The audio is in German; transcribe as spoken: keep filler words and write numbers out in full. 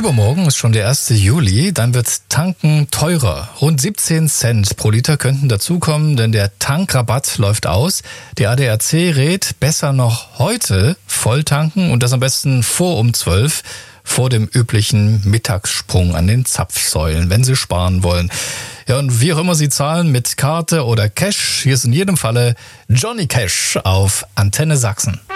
Übermorgen ist schon der erste Juli, dann wird Tanken teurer. Rund siebzehn Cent pro Liter könnten dazukommen, denn der Tankrabatt läuft aus. Die A D A C rät, besser noch heute voll tanken und das am besten vor um zwölf, vor dem üblichen Mittagssprung an den Zapfsäulen, wenn Sie sparen wollen. Ja, und wie auch immer Sie zahlen, mit Karte oder Cash, hier ist in jedem Falle Johnny Cash auf Antenne Sachsen.